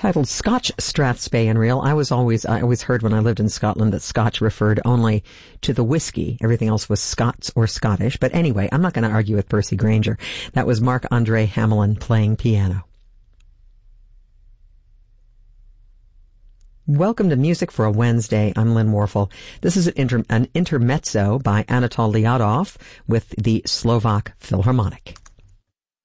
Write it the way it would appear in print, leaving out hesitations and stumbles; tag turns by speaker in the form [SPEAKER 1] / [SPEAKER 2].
[SPEAKER 1] titled Scotch Strathspey Reel. I always heard when I lived in Scotland that Scotch referred only to the whiskey. Everything else was Scots or Scottish. But anyway, I'm not going to argue with Percy Granger. That was Marc-Andre Hamelin playing piano. Welcome to Music for a Wednesday. I'm Lynn Warfel. This is an intermezzo by Anatol Liadov with the Slovak Philharmonic.